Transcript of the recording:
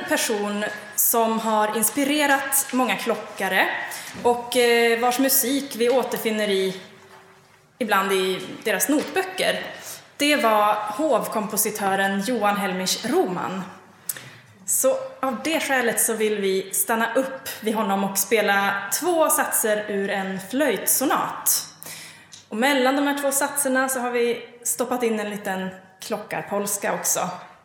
person som har inspirerat många klockare och vars musik vi återfinner ibland i deras notböcker. Det var hovkompositören Johan Helmich Roman. Så av det skälet så vill vi stanna upp vid honom och spela 2 satser ur en flöjtsonat. Och mellan de här 2 satserna så har vi stoppat in en liten klockarpolska också.